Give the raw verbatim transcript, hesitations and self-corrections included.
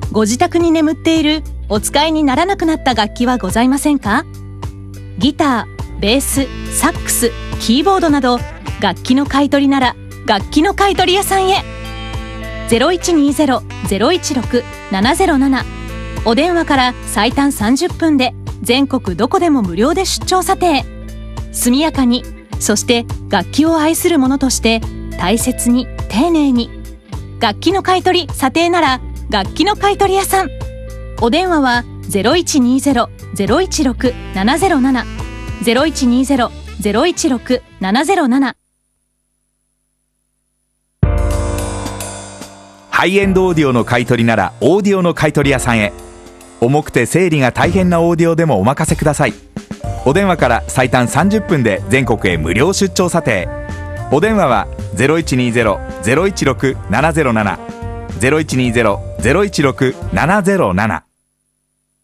ご自宅に眠っているお使いにならなくなった楽器はございませんか？ギター、ベース、サックス、キーボードなど楽器の買い取りなら楽器の買い取り屋さんへ。 ゼロいちにゼロ ゼロいちろく ななゼロなな お電話から最短さんじゅっぷんで全国どこでも無料で出張査定。速やかに、そして楽器を愛する者として大切に丁寧に。楽器の買い取り査定なら楽器の買い取り屋さん。お電話は ゼロいちにゼロ ゼロいちろく ななゼロなな ゼロいちにゼロ ゼロいちろく ななゼロなな。 ハイエンドオーディオの買い取りならオーディオの買い取り屋さんへ。重くて整理が大変なオーディオでもお任せください。お電話から最短さんじゅっぷんで全国へ無料出張査定。お電話は ゼロいちにゼロ ゼロいちろく ななゼロなな ゼロいちにゼロ ゼロいちろく ななゼロなな。